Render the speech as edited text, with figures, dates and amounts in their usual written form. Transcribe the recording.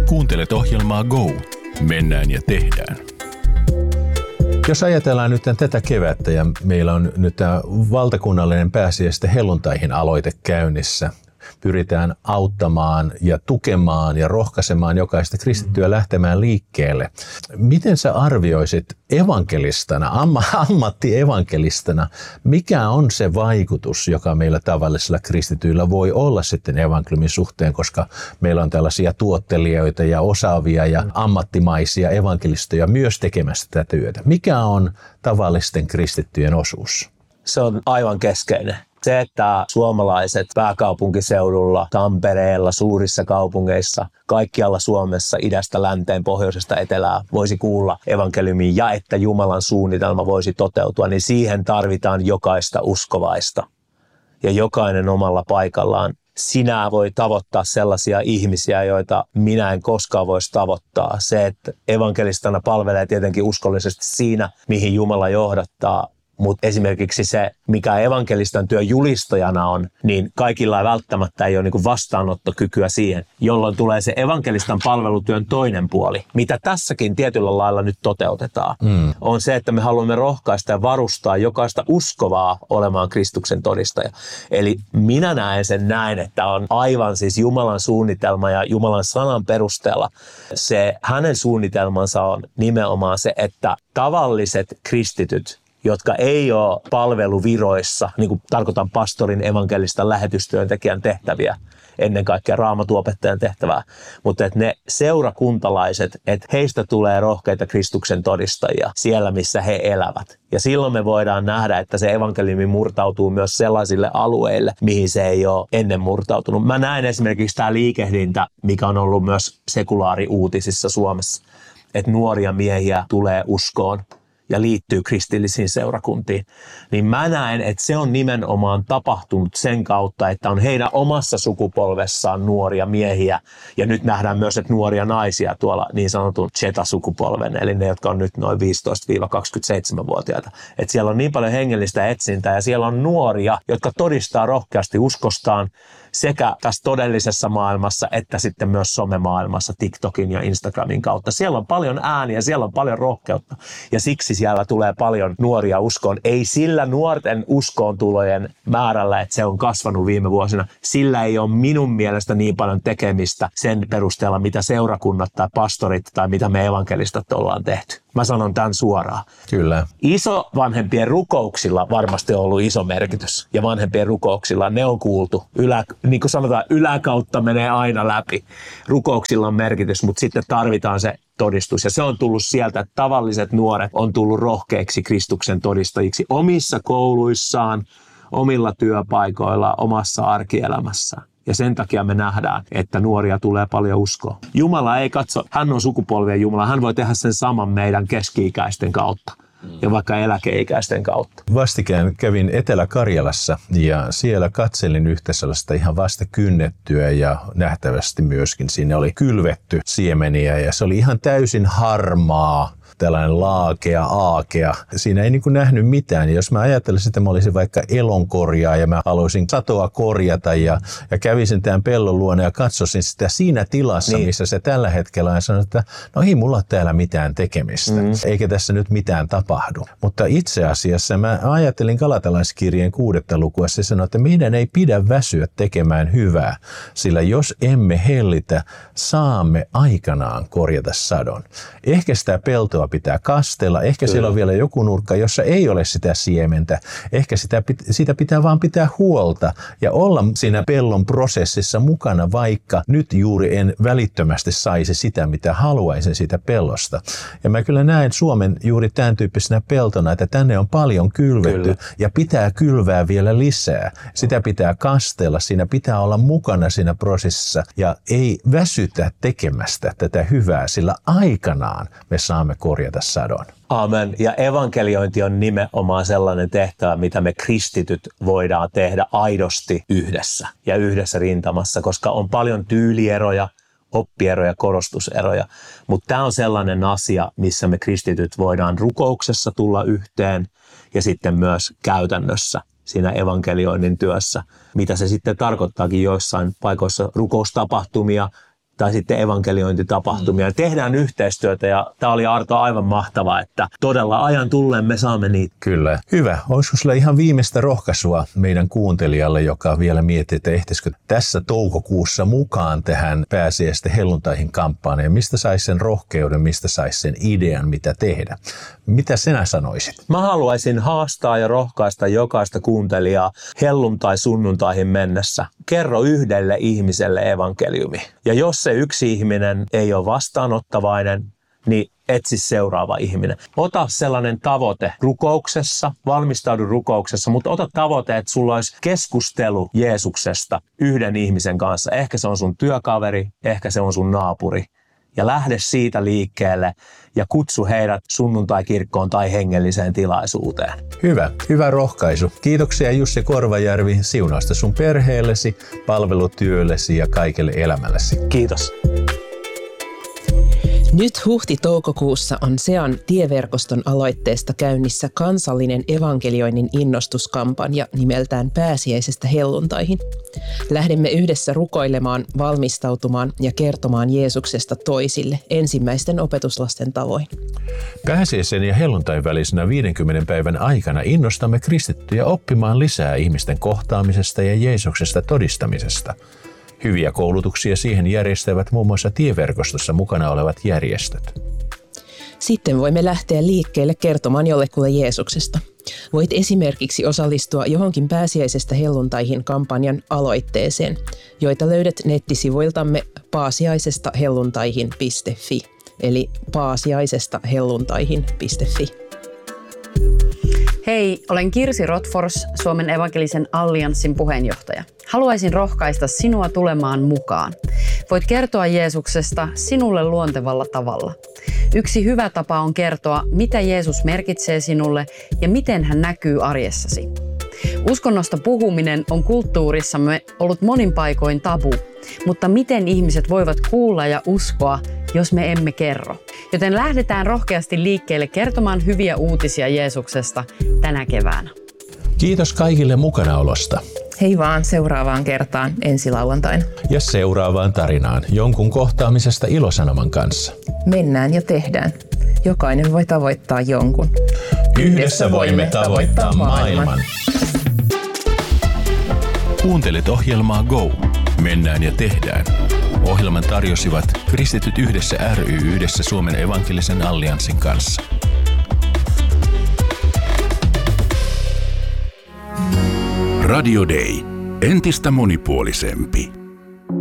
Kuuntelet ohjelmaa Go. Mennään ja tehdään. Jos ajatellaan nyt tätä kevättä ja meillä on nyt tämä valtakunnallinen pääsiäisten helluntaihin aloite käynnissä. Pyritään auttamaan ja tukemaan ja rohkaisemaan jokaista kristittyä lähtemään liikkeelle. Miten sä arvioisit evankelistana, ammattievankelistana, mikä on se vaikutus, joka meillä tavallisilla kristityillä voi olla sitten evankeliumin suhteen, koska meillä on tällaisia tuottelijoita ja osaavia ja ammattimaisia evankelistoja myös tekemässä tätä työtä. Mikä on tavallisten kristittyjen osuus? Se on aivan keskeinen. Se, että suomalaiset pääkaupunkiseudulla, Tampereella, suurissa kaupungeissa, kaikkialla Suomessa, idästä länteen, pohjoisesta etelään voisi kuulla evankeliumiin ja että Jumalan suunnitelma voisi toteutua, niin siihen tarvitaan jokaista uskovaista. Ja jokainen omalla paikallaan. Sinä voi tavoittaa sellaisia ihmisiä, joita minä en koskaan voisi tavoittaa. Se, että evankelistana palvelee tietenkin uskollisesti siinä, mihin Jumala johdattaa. Mutta esimerkiksi se, mikä evankelistan työn julistajana on, niin kaikilla välttämättä ei ole niinku vastaanottokykyä siihen, jolloin tulee se evankelistan palvelutyön toinen puoli. Mitä tässäkin tietyllä lailla nyt toteutetaan, on se, että me haluamme rohkaista ja varustaa jokaista uskovaa olemaan Kristuksen todistaja. Eli minä näen sen näin, että on aivan siis Jumalan suunnitelma ja Jumalan sanan perusteella se hänen suunnitelmansa on nimenomaan se, että tavalliset kristityt, jotka ei ole palveluviroissa, niin kuin tarkoitan pastorin, evankelistan, lähetystyöntekijän tehtäviä, ennen kaikkea raamatuopettajan tehtävää, mutta että ne seurakuntalaiset, että heistä tulee rohkeita Kristuksen todistajia siellä, missä he elävät. Ja silloin me voidaan nähdä, että se evankeliumi murtautuu myös sellaisille alueille, mihin se ei ole ennen murtautunut. Mä näen esimerkiksi tämä liikehdintä, mikä on ollut myös sekulaariuutisissa Suomessa, että nuoria miehiä tulee uskoon ja liittyy kristillisiin seurakuntiin, niin mä näen, että se on nimenomaan tapahtunut sen kautta, että on heidän omassa sukupolvessaan nuoria miehiä, ja nyt nähdään myös, että nuoria naisia tuolla niin sanotun Zeta-sukupolven, eli ne, jotka on nyt noin 15-27-vuotiaita. Että siellä on niin paljon hengellistä etsintää, ja siellä on nuoria, jotka todistaa rohkeasti uskostaan, sekä tässä todellisessa maailmassa että sitten myös somemaailmassa, TikTokin ja Instagramin kautta. Siellä on paljon ääniä, siellä on paljon rohkeutta ja siksi siellä tulee paljon nuoria uskoon. Ei sillä nuorten uskoontulojen määrällä, että se on kasvanut viime vuosina, sillä ei ole minun mielestä niin paljon tekemistä sen perusteella, mitä seurakunnat tai pastorit tai mitä me evankelistat ollaan tehty. Mä sanon tämän suoraan. Kyllä. Isovanhempien rukouksilla varmasti on ollut iso merkitys. Ja vanhempien rukouksilla ne on kuultu. Niin kuin sanotaan, yläkautta menee aina läpi. Rukouksilla on merkitys, mutta sitten tarvitaan se todistus. Ja se on tullut sieltä, että tavalliset nuoret on tullut rohkeiksi Kristuksen todistajiksi omissa kouluissaan, omilla työpaikoilla, omassa arkielämässään. Ja sen takia me nähdään, että nuoria tulee paljon uskoa. Jumala ei katso, hän on sukupolvien Jumala, hän voi tehdä sen saman meidän keski-ikäisten kautta ja vaikka eläkeikäisten kautta. Vastikään kävin Etelä-Karjalassa ja siellä katselin yhtä sellaista ihan vasta kynnettyä ja nähtävästi myöskin sinne oli kylvetty siemeniä ja se oli ihan täysin harmaa. Tällainen aakea. Siinä ei nähnyt mitään. Ja jos mä ajattelisin, että mä olisin vaikka elonkorjaa ja mä haluaisin satoa korjata ja kävisin tämän pellon luona ja katsoisin sitä siinä tilassa, missä se tällä hetkellä on ja sanon, että no ei mulla ole täällä mitään tekemistä. Eikä tässä nyt mitään tapahdu. Mutta itse asiassa mä ajattelin Galatalaiskirjeen 6. lukua, se sanoi, että meidän ei pidä väsyä tekemään hyvää, sillä jos emme hellitä, saamme aikanaan korjata sadon. Ehkä sitä peltoa pitää kastella, ehkä siellä on vielä joku nurkka, jossa ei ole sitä siementä, ehkä sitä pitää vaan pitää huolta ja olla siinä pellon prosessissa mukana, vaikka nyt juuri en välittömästi saisi sitä, mitä haluaisin siitä pellosta. Ja mä kyllä näen Suomen juuri tämän tyyppisenä peltona, että tänne on paljon kylvetty ja pitää kylvää vielä lisää. Sitä pitää kastella, siinä pitää olla mukana siinä prosessissa ja ei väsytä tekemästä tätä hyvää, sillä aikanaan me saamme korjata sadon. Amen. Ja evankeliointi on nimenomaan sellainen tehtävä, mitä me kristityt voidaan tehdä aidosti yhdessä ja yhdessä rintamassa, koska on paljon tyylieroja, oppieroja, korostuseroja. Mutta tämä on sellainen asia, missä me kristityt voidaan rukouksessa tulla yhteen ja sitten myös käytännössä siinä evankelioinnin työssä, mitä se sitten tarkoittaakin joissain paikoissa rukoustapahtumia, tai sitten evankeliointitapahtumia. Tehdään yhteistyötä ja tämä oli Arto aivan mahtavaa, että todella ajan tulleen me saamme niitä. Kyllä. Hyvä. Olisiko sulla ihan viimeistä rohkaisua meidän kuuntelijalle, joka vielä miettii, että ehtisikö tässä toukokuussa mukaan tähän pääsiäisten helluntaihin kampanjaan? Mistä saisi sen rohkeuden, mistä saisi sen idean, mitä tehdä? Mitä sinä sanoisit? Mä haluaisin haastaa ja rohkaista jokaista kuuntelijaa helluntai-sunnuntaihin mennessä. Kerro yhdelle ihmiselle evankeliumi. Ja jos se yksi ihminen ei ole vastaanottavainen, niin etsi seuraava ihminen. Ota sellainen tavoite rukouksessa, valmistaudu rukouksessa, mutta ota tavoite, että sulla olisi keskustelu Jeesuksesta yhden ihmisen kanssa. Ehkä se on sun työkaveri, ehkä se on sun naapuri. Ja lähde siitä liikkeelle ja kutsu heidät sunnuntai-kirkkoon tai hengelliseen tilaisuuteen. Hyvä rohkaisu. Kiitoksia Jussi Korvajärvi siunausta sun perheellesi, palvelutyöllesi ja kaikelle elämällesi. Kiitos. Nyt huhti-toukokuussa on SEAN tieverkoston aloitteesta käynnissä kansallinen evankelioinnin innostuskampanja nimeltään Pääsiäisestä helluntaihin. Lähdemme yhdessä rukoilemaan, valmistautumaan ja kertomaan Jeesuksesta toisille ensimmäisten opetuslasten tavoin. Pääsiäisen ja helluntain välisenä 50 päivän aikana innostamme kristittyjä oppimaan lisää ihmisten kohtaamisesta ja Jeesuksesta todistamisesta. Hyviä koulutuksia siihen järjestävät muun muassa tieverkostossa mukana olevat järjestöt. Sitten voimme lähteä liikkeelle kertomaan jollekulle Jeesuksesta. Voit esimerkiksi osallistua johonkin Pääsiäisestä helluntaihin kampanjan aloitteeseen, joita löydät nettisivuiltamme paasiaisestahelluntaihin.fi, eli paasiaisestahelluntaihin.fi. Hei, olen Kirsi Rotfors, Suomen evankelisen allianssin puheenjohtaja. Haluaisin rohkaista sinua tulemaan mukaan. Voit kertoa Jeesuksesta sinulle luontevalla tavalla. Yksi hyvä tapa on kertoa, mitä Jeesus merkitsee sinulle ja miten hän näkyy arjessasi. Uskonnosta puhuminen on kulttuurissamme ollut monin paikoin tabu, mutta miten ihmiset voivat kuulla ja uskoa, jos me emme kerro? Joten lähdetään rohkeasti liikkeelle kertomaan hyviä uutisia Jeesuksesta tänä keväänä. Kiitos kaikille mukanaolosta. Hei vaan seuraavaan kertaan ensi lauantaina. Ja seuraavaan tarinaan jonkun kohtaamisesta ilosanoman kanssa. Mennään ja tehdään. Jokainen voi tavoittaa jonkun. Yhdessä voimme tavoittaa maailman. Kuuntelet ohjelmaa Go. Mennään ja tehdään. Ohjelman tarjosivat Kristityt yhdessä ry yhdessä Suomen evankelisen allianssin kanssa. Radio Day. Entistä monipuolisempi.